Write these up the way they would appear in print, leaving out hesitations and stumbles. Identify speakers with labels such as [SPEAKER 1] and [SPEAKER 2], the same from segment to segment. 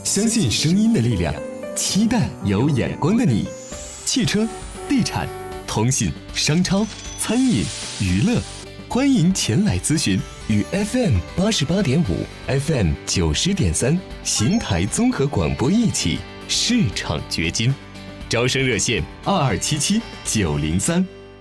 [SPEAKER 1] 相信声音的力量，期待有眼光的你。汽车、地产、通信、商超、餐饮、娱乐，欢迎前来咨询。与 FM88.5、FM90.3 邢台综合广播一起市场掘金，招生热线2277-903。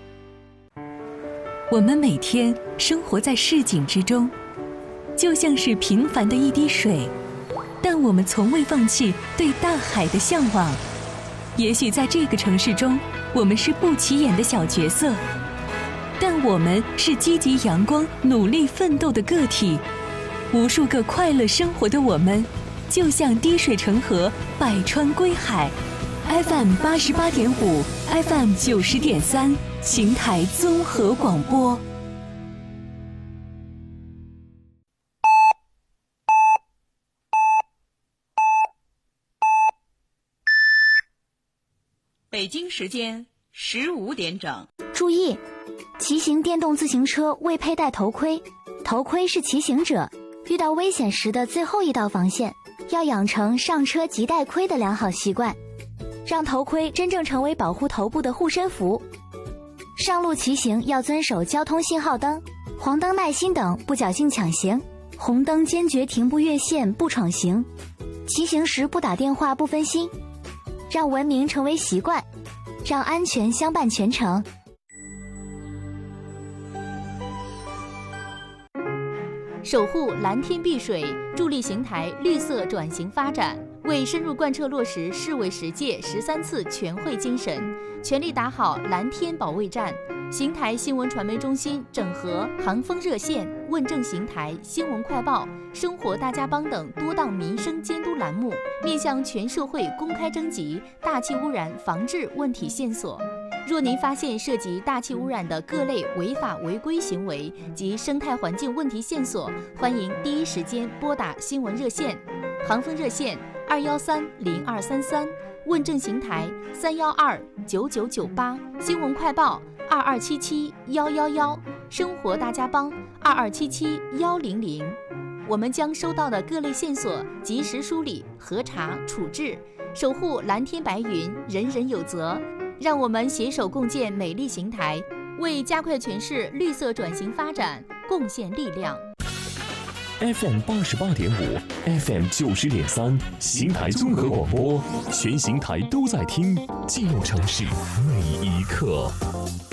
[SPEAKER 2] 我们每天生活在市井之中，就像是平凡的一滴水，但我们从未放弃对大海的向往。也许在这个城市中，我们是不起眼的小角色，但我们是积极阳光、努力奋斗的个体。无数个快乐生活的我们，就像滴水成河，百川归海。FM88.5、FM90.3，邢台综合广播。
[SPEAKER 3] 北京时间15点整。
[SPEAKER 4] 注意，骑行电动自行车未佩戴头盔，头盔是骑行者遇到危险时的最后一道防线，要养成上车即戴盔的良好习惯，让头盔真正成为保护头部的护身符。上路骑行要遵守交通信号灯，黄灯耐心等，不侥幸抢行；红灯坚决停步越线，不闯行。骑行时不打电话，不分心，让文明成为习惯，让安全相伴全程。
[SPEAKER 5] 守护蓝天碧水，助力邢台绿色转型发展，为深入贯彻落实市委10届13次全会精神，全力打好蓝天保卫战。邢台新闻传媒中心整合航风热线、问政邢台、新闻快报、生活大家帮等多档民生监督栏目，面向全社会公开征集大气污染防治问题线索。若您发现涉及大气污染的各类违法违规行为及生态环境问题线索，欢迎第一时间拨打新闻热线，航风热线2130233，问政邢台3129998，新闻快报2277111，生活大家帮2277100。我们将收到的各类线索及时梳理、核查、处置，守护蓝天白云，人人有责。让我们携手共建美丽邢台，为加快全市绿色转型发展贡献力量。
[SPEAKER 1] FM88.5、FM90.3，邢台综合广播，全邢台都在听，记录城市每一刻。